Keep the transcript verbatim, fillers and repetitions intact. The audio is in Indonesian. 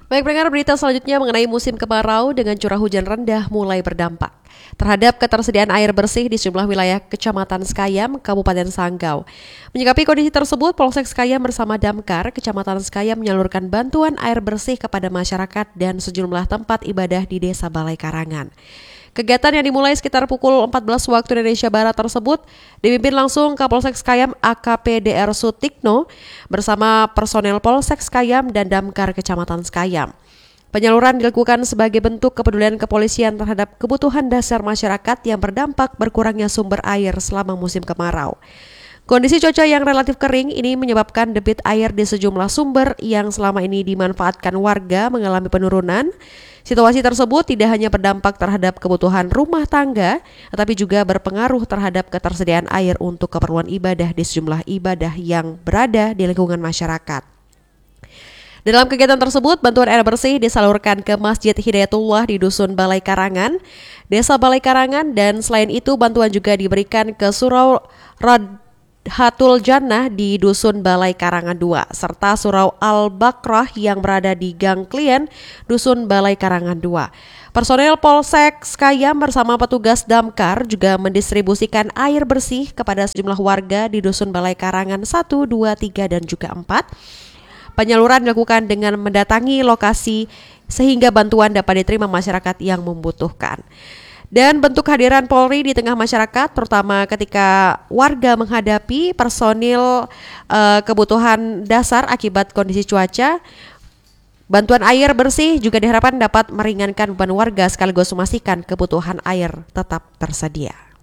Baik pendengar, berita selanjutnya mengenai musim kemarau dengan curah hujan rendah mulai berdampak terhadap ketersediaan air bersih di sejumlah wilayah Kecamatan Sekayam, Kabupaten Sanggau. Menyikapi kondisi tersebut, Polsek Sekayam bersama Damkar Kecamatan Sekayam menyalurkan bantuan air bersih kepada masyarakat dan sejumlah tempat ibadah di Desa Balai Karangan. Kegiatan yang dimulai sekitar pukul empat belas waktu Indonesia Barat tersebut dipimpin langsung Kapolsek Sekayam A K P D R Sutikno bersama personel Polsek Sekayam dan Damkar Kecamatan Sekayam. Penyaluran dilakukan sebagai bentuk kepedulian kepolisian terhadap kebutuhan dasar masyarakat yang berdampak berkurangnya sumber air selama musim kemarau. Kondisi cuaca yang relatif kering ini menyebabkan debit air di sejumlah sumber yang selama ini dimanfaatkan warga mengalami penurunan. Situasi tersebut tidak hanya berdampak terhadap kebutuhan rumah tangga, tetapi juga berpengaruh terhadap ketersediaan air untuk keperluan ibadah di sejumlah ibadah yang berada di lingkungan masyarakat. Dalam kegiatan tersebut, bantuan air bersih disalurkan ke Masjid Hidayatullah di Dusun Balai Karangan, Desa Balai Karangan, dan selain itu bantuan juga diberikan ke Surau Radhatul Jannah di Dusun Balai Karangan dua, serta Surau Al-Bakrah yang berada di Gang Klien, Dusun Balai Karangan dua. Personel Polsek Sekayam bersama petugas Damkar juga mendistribusikan air bersih kepada sejumlah warga di Dusun Balai Karangan satu, dua, tiga, dan juga empat. Penyaluran dilakukan dengan mendatangi lokasi sehingga bantuan dapat diterima masyarakat yang membutuhkan. Dan bentuk kehadiran Polri di tengah masyarakat, terutama ketika warga menghadapi personil uh, kebutuhan dasar akibat kondisi cuaca, bantuan air bersih juga diharapkan dapat meringankan beban warga sekaligus memastikan kebutuhan air tetap tersedia.